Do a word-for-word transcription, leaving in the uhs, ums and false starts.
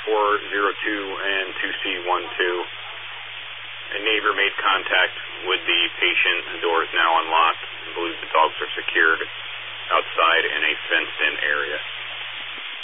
four zero two and two C one two. A neighbor made contact with the patient. The door